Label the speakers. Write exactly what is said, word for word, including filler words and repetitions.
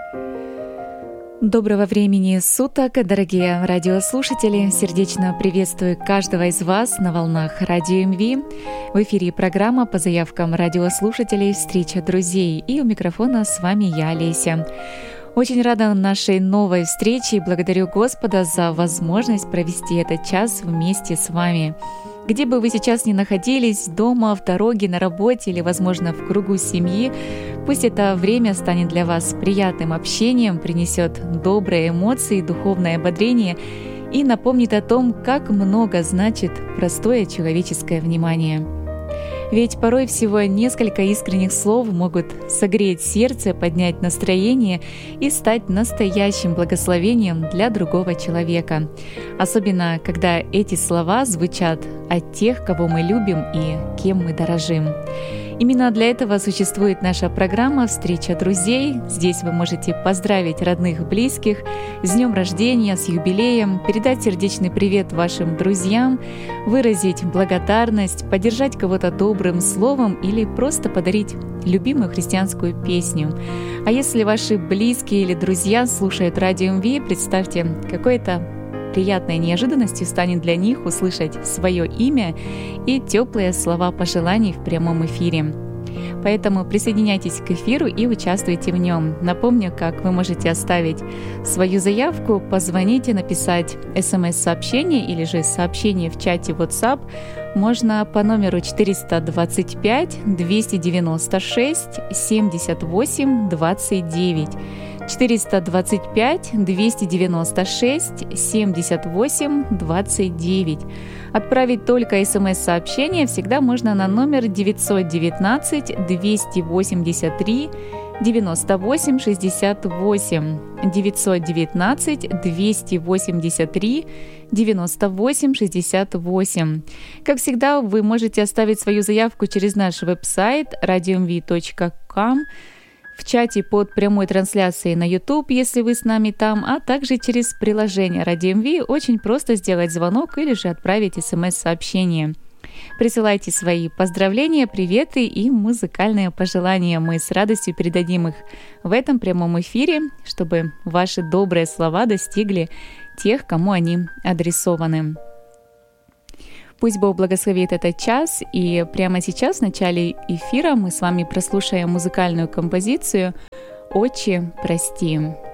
Speaker 1: Доброго времени суток, дорогие радиослушатели! Сердечно приветствую каждого из вас на волнах Радио МВ. В эфире программа по заявкам радиослушателей «Встреча друзей». И у микрофона с вами я, Леся. Очень рада нашей новой встрече и благодарю Господа за возможность провести этот час вместе с вами. Где бы вы сейчас ни находились, дома, в дороге, на работе или, возможно, в кругу семьи, пусть это время станет для вас приятным общением, принесет добрые эмоции, духовное ободрение и напомнит о том, как много значит простое человеческое внимание. Ведь порой всего несколько искренних слов могут согреть сердце, поднять настроение и стать настоящим благословением для другого человека. Особенно, когда эти слова звучат от тех, кого мы любим и кем мы дорожим. Именно для этого существует наша программа «Встреча друзей». Здесь вы можете поздравить родных, близких с днем рождения, с юбилеем, передать сердечный привет вашим друзьям, выразить благодарность, поддержать кого-то добрым словом или просто подарить любимую христианскую песню. А если ваши близкие или друзья слушают Радио МВ, представьте, какое-то приятной неожиданностью станет для них услышать свое имя и теплые слова пожеланий в прямом эфире. Поэтому присоединяйтесь к эфиру и участвуйте в нем. Напомню, как вы можете оставить свою заявку, позвонить и написать смс-сообщение или же сообщение в чате WhatsApp можно по номеру четыреста двадцать пять двести девяносто шесть семьдесят восемь двадцать девять. четыреста двадцать пять двести девяносто шесть семьдесят восемь двадцать девять. Отправить только смс-сообщение всегда можно на номер девятьсот девятнадцать двести восемьдесят три девяносто восемь шестьдесят восемь. девятьсот девятнадцать двести восемьдесят три девяносто восемь шестьдесят восемь. Как всегда, вы можете оставить свою заявку через наш веб-сайт радио эм ви точка ком, в чате под прямой трансляцией на YouTube, если вы с нами там, а также через приложение Радио МВ очень просто сделать звонок или же отправить смс-сообщение. Присылайте свои поздравления, приветы и музыкальные пожелания. Мы с радостью передадим их в этом прямом эфире, чтобы ваши добрые слова достигли тех, кому они адресованы. Пусть Бог благословит этот час, и прямо сейчас, в начале эфира, мы с вами прослушаем музыкальную композицию «Отче, прости».